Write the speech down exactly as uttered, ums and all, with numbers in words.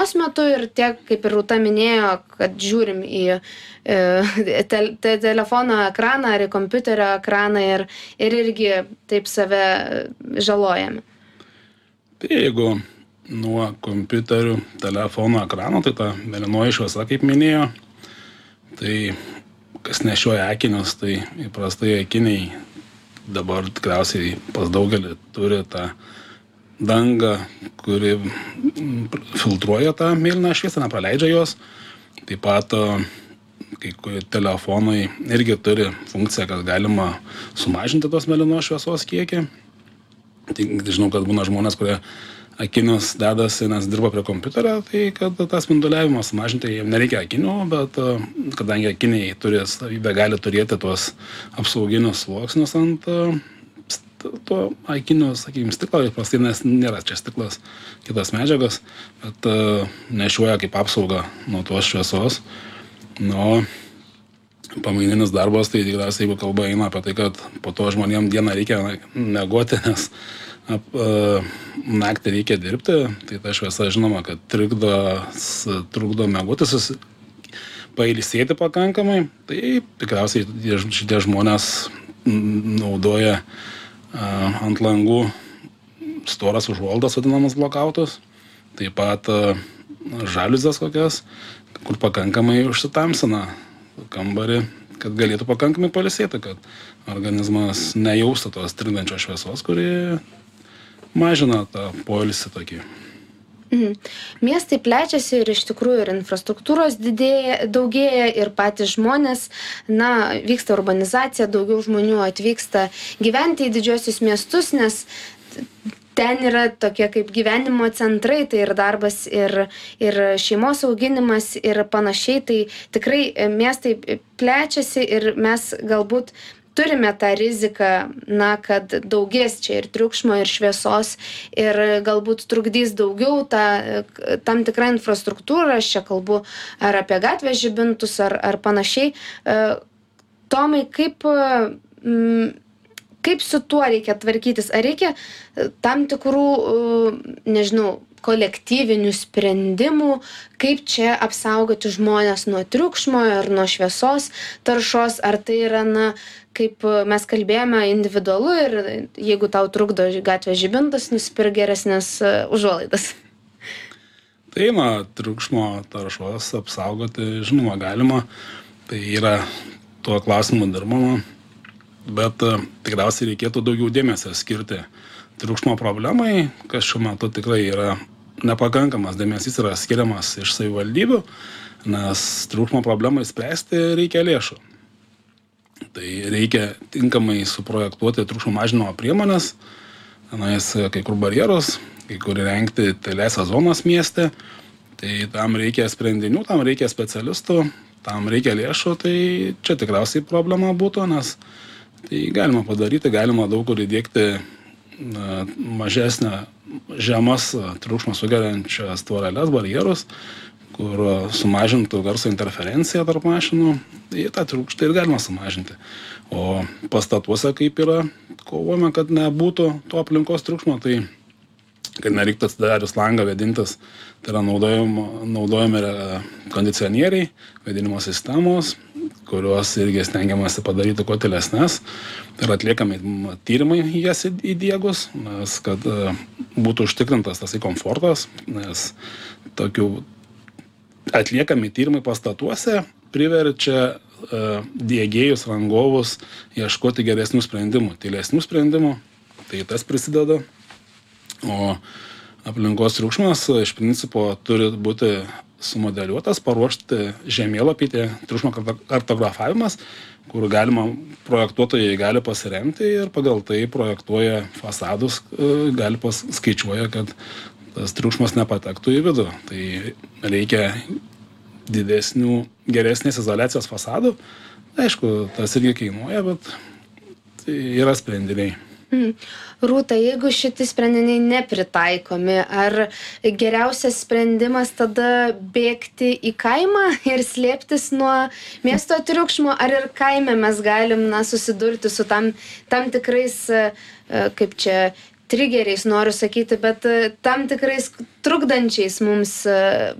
metu ir tiek, kaip ir Rūta minėjo, kad žiūrim į e, te, te, telefono ekraną ar į kompiuterio ekraną ir, ir irgi taip save žalojame. Tai jeigu nuo kompiuterių, telefono ekrano, tai ta mėlynoji šviesa, kaip minėjo, tai kas nešioja akinius, tai įprastai akiniai dabar tikriausiai pas daugelį turi tą dangą, kuri filtruoja tą mėlyną šviesą, nepraleidžia jos. Taip pat kai telefonai irgi turi funkciją, kad galima sumažinti tos mėlynos šviesos kiekį. Tai žinau, kad būna žmonės, kurie akinius dedasi, nes dirba prie kompiuterio, tai kad tą spinduliavimą sumažinti, jiems nereikia akinių, bet kadangi akiniai turi savybę, gali turėti tuos apsauginius sluoksnius ant to akinių, sakykime, stiklo, įprastai nes nėra čia stiklas, kitas medžiagas, bet uh, nešioja kaip apsauga nuo tos šviesos. Nu, pamaininis darbas, tai tikriausiai, jeigu kalba eina apie tai, kad po to žmonėm dieną reikia miegoti, nes ap, uh, naktį reikia dirbti, tai ta šviesa žinoma, kad trukdo, trukdo miegotis, pailsėti pakankamai, tai tikriausiai šitie žmonės naudoja ant langų storas užuolaidas, vadinamas blokautus, taip pat žaliuzes kokias, kur pakankamai užsitamsina kambarį, kad galėtų pakankamai pailsėti, kad organizmas nejaustų tos trikdančios šviesos, kuri mažina tą poilsį tokį. Mhm. Miestai plečiasi ir iš tikrųjų ir infrastruktūros didėja, daugėja ir patys žmonės, na, vyksta urbanizacija, daugiau žmonių atvyksta gyventi į didžiosius miestus, nes ten yra tokie kaip gyvenimo centrai, tai ir darbas, ir, ir šeimos auginimas ir panašiai, tai tikrai miestai plečiasi ir mes galbūt turime tą riziką, na, kad daugės čia ir triukšmo, ir šviesos, ir galbūt trukdys daugiau tą, tam tikrą infrastruktūrą, aš čia kalbu ar apie gatvės žibintus, ar, ar panašiai. Tomai, kaip, kaip su tuo reikia tvarkytis? Ar reikia tam tikrų, nežinau, kolektyvinių sprendimų, kaip čia apsaugoti žmonės nuo triukšmo ir nuo šviesos taršos, ar tai yra, na, kaip mes kalbėjome, individualu ir jeigu tau trukdo gatvės žibintas, nusipirk geresnės užuolaidas. Tai, na, triukšmo taršos apsaugoti, žinoma, galima, tai yra tuo klausimu dirbama, bet tikriausiai reikėtų daugiau dėmesio skirti triukšmo problemai, kas šiuo metu tikrai yra nepakankamas dėmesys yra skiriamas iš savivaldybių, nes triukšmo problemai spręsti reikia lėšų. Tai reikia tinkamai suprojektuoti triukšmo mažinimo priemonės, tenais kai kur barjerus, kai kur įrengti tyliąsias zonas mieste, tai tam reikia sprendinių, tam reikia specialistų, tam reikia lėšų, tai čia tikriausiai problema būtų, nes tai galima padaryti, galima daug kur įdiegti na, mažesnę žemas triukšmą sugeriančias tvoreles, barjerus, kur sumažintų garso interferenciją tarp mašinų, tai tą triukšmą ir galima sumažinti. O pastatuose kaip yra, kovojame, kad nebūtų to aplinkos triukšmo, tai kad nereiktų atsidarius langą vėdintis, tai yra naudojami, naudojami kondicionieriai, vėdinimo sistemos, kuriuos irgi stengiamasi padaryti kuo tylesnes. Tai yra atliekami tyrimai jas įdiegus, nes kad būtų užtikrintas tasai komfortas, nes tokių atliekami tyrimai pastatuose priverčia uh, diegėjus, rangovus ieškoti geresnių sprendimų, tylesnių sprendimų, tai tas prisideda. O aplinkos triukšmas iš principo turi būti sumodeliuotas, paruošti žemėlapį, tai triukšmo kartografavimas, kur galima, projektuotojai gali pasiremti ir pagal tai projektuoja fasadus, gali paskaičiuoja, kad tas triukšmas nepatektų į vidų. Tai reikia didesnių, geresnės izoliacijos fasadų. Aišku, tas irgi kainuoja, bet tai yra sprendiniai. Mm. Rūta, jeigu šitie sprendiniai nepritaikomi, ar geriausias sprendimas tada bėgti į kaimą ir slėptis nuo miesto triukšmo, ar ir kaime mes galim na, susidurti su tam, tam tikrais, kaip čia, trigeriais noriu sakyti, bet tam tikrais trukdančiais mums